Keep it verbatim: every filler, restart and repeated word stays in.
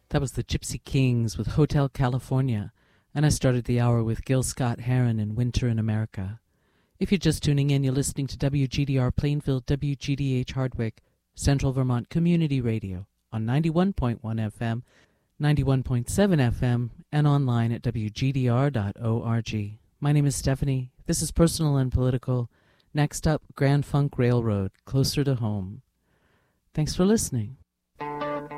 That was the Gypsy Kings with Hotel California, and I started the hour with Gil Scott-Heron and Winter in America. If you're just tuning in, you're listening to W G D R Plainfield, W G D H Hardwick, Central Vermont Community Radio on ninety-one point one F M, ninety-one point seven F M, and online at W G D R dot org. My name is Stephanie. This is Personal and Political. Next up, Grand Funk Railroad, Closer to Home. Thanks for listening.